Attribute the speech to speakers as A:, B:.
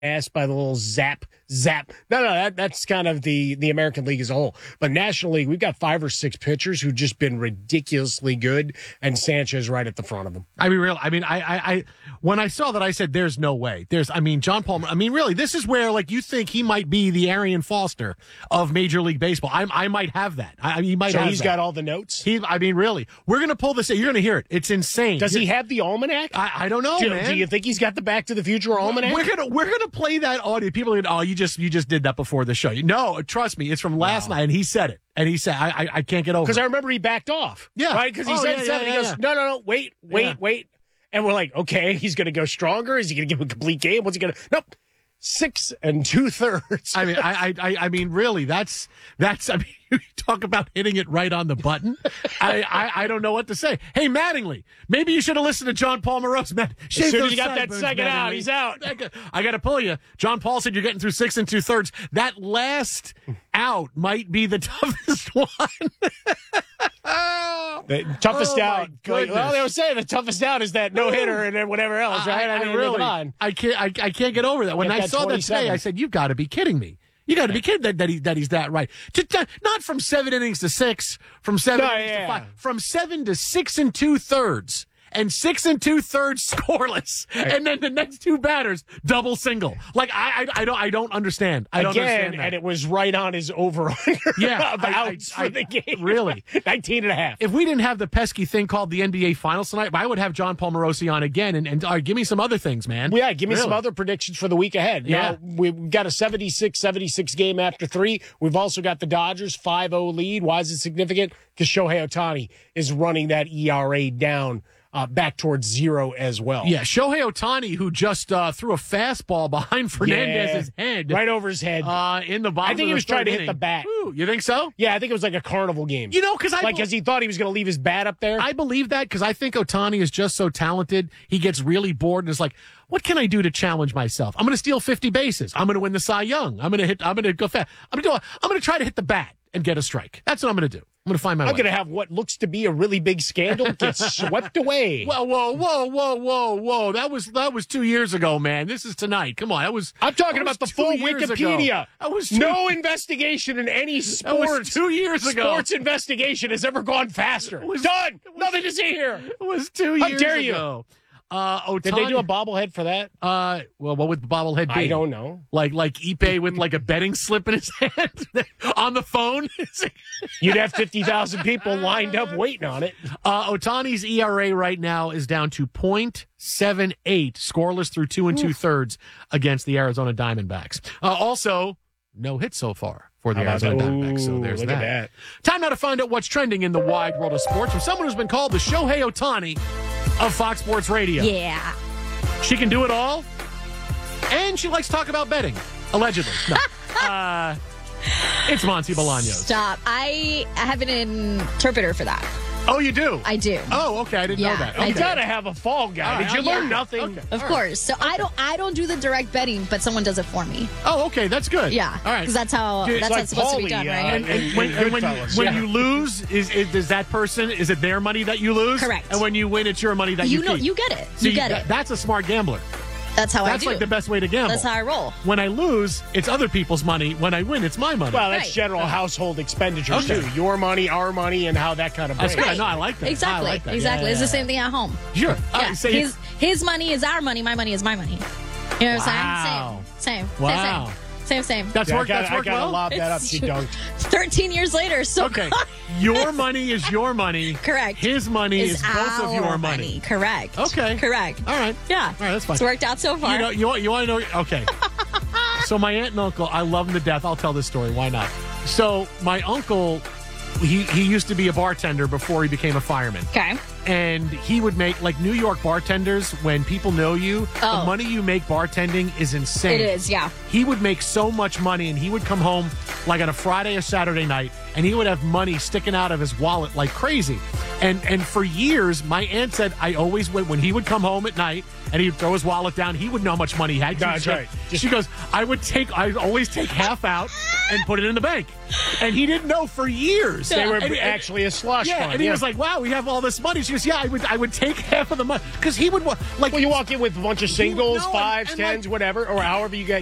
A: asked by the little zap. No, that's kind of the American League as a whole. But National League, we've got 5 or 6 pitchers who've just been ridiculously good, and Sanchez right at the front of them.
B: I when I saw that, I said, "There's no way." John Palmer. Really, this is where you think he might be the Arian Foster of Major League Baseball. I might have that. He might.
A: So
B: have
A: he's
B: that.
A: got all the notes.
B: Really, we're gonna pull this. You're gonna hear it. It's insane.
A: Does he have the almanac?
B: I don't know, man.
A: Do you think he's got the Back to the Future almanac?
B: We're gonna play that audio. People are gonna, you just did that before the show. No, trust me, it's from last night, and he said it. And he said, I can't get over it.
A: Because I remember he backed off.
B: Yeah.
A: Right? Because he said something. He goes, no, wait. And we're like, okay, he's going to go stronger. Is he going to give a complete game? What's he going to? Nope. 6 2/3.
B: Really, that's. You talk about hitting it right on the button. I don't know what to say. Hey, Mattingly, maybe you should have listened to John Paul Moroz.
A: As soon as you got that second out, he's out.
B: I got to pull you. John Paul said you're getting through 6 2/3. That last out might be the toughest one.
A: The toughest out.
B: Goodness.
A: Well, they were saying the toughest out is that no hitter and then whatever else, right?
B: I can't get over that. When I saw that today, I said, "You've got to be kidding me." You got to be kidding that he's that right. Not from 7 innings to 6, from 7 innings to 5, from 7 to 6 2/3. And 6 2/3 scoreless, and then the next 2 batters double single. I don't understand. I don't understand that.
A: And it was right on his over/under.
B: Yeah,
A: of outs for the game.
B: Really,
A: 19.5.
B: If we didn't have the pesky thing called the NBA Finals tonight, I would have John Paul Morosi on again and give me some other things, man.
A: Yeah, give me some other predictions for the week ahead.
B: Yeah,
A: now, we've got a 76 game after 3. We've also got the Dodgers 5-0 lead. Why is it significant? Because Shohei Ohtani is running that ERA down. Back towards 0 as well.
B: Yeah, Shohei Ohtani, who just threw a fastball behind Fernandez's head.
A: Right over his head.
B: In the bottom
A: I think he was trying to hit the bat.
B: Ooh, you think so?
A: Yeah, I think it was like a carnival game. Because he thought he was going to leave his bat up there.
B: I believe that because I think Ohtani is just so talented. He gets really bored and is like, what can I do to challenge myself? I'm going to steal 50 bases. I'm going to win the Cy Young. I'm going to go fast. I'm going to try to hit the bat and get a strike. That's what I'm going to do. I'm going to find my way.
A: I'm going to have what looks to be a really big scandal get swept away.
B: Whoa. That was 2 years ago, man. This is tonight. Come on.
A: I'm talking about the full Wikipedia.
B: That was
A: no investigation in any sports.
B: That was 2 years ago.
A: Sports investigation has ever gone faster. Done. Nothing to see here.
B: It was 2 years ago.
A: How dare you?
B: Ohtani,
A: did they do a bobblehead for that?
B: What would the bobblehead be?
A: I don't know.
B: Like Ipe with like a betting slip in his hand on the phone?
A: You'd have 50,000 people lined up waiting on it.
B: Ohtani's ERA right now is down to .78, scoreless through 2 2/3 against the Arizona Diamondbacks. Also, no hits so far for the Arizona Diamondbacks. So there's
A: look
B: that.
A: At that.
B: Time now to find out what's trending in the wide world of sports from someone who's been called the Shohei Ohtani of Fox Sports Radio.
C: Yeah.
B: She can do it all, and she likes to talk about betting, allegedly. No. It's Monty Bolaños.
C: Stop. I have an interpreter for that.
B: Oh, you do?
C: I do.
B: Oh, okay. I didn't know that. Okay.
A: You gotta have a fall guy. Did you learn nothing?
B: Okay.
C: Of course. So I don't do the direct betting, but someone does it for me.
B: Oh, okay. That's good.
C: Yeah.
B: All right.
C: Because that's how it's supposed to be done, right?
B: And when you lose, is that person? Is it their money that you lose?
C: Correct.
B: And when you win, it's your money that you keep.
C: You get it.
B: So
C: you get it.
B: That's a smart gambler.
C: That's how I do.
B: That's like the best way to gamble.
C: That's how I roll.
B: When I lose, it's other people's money. When I win, it's my money.
A: Well, that's general household expenditures, too. Your money, our money, and how that kind of breaks.
B: That's good. No, I like that.
C: Exactly.
B: I like that.
C: Exactly.
B: Yeah.
C: It's the same thing at home.
B: Sure.
C: Yeah. His money is our money. My money is my money. You know what I'm saying? Same.
B: Wow.
C: Same.
B: That's worked well?
A: I gotta lob that up. She dunked.
C: 13 years later, so
B: okay. Your money is your money.
C: Correct.
B: His money is both of your money.
C: Correct.
B: Okay.
C: Correct.
B: All right.
C: Yeah.
B: All right, that's fine.
C: It's worked out so far.
B: You want to know? Okay. So my aunt and uncle, I love them to death. I'll tell this story. Why not? So my uncle, he used to be a bartender before he became a fireman.
C: Okay.
B: And he would make, like New York bartenders, when people know you, the money you make bartending is insane.
C: It is, yeah.
B: He would make so much money, and he would come home like on a Friday or Saturday night, and he would have money sticking out of his wallet like crazy. And for years, my aunt said I always went when he would come home at night and he'd throw his wallet down. He would know how much money he had.
A: That's right.
B: She goes, I'd always take half out and put it in the bank. And he didn't know for years.
A: They were actually a slush fund.
B: And he was like, wow, we have all this money. She goes, yeah, I would take half of the money. Because he would,
A: you walk in with a bunch of singles, fives, tens, whatever, or however you get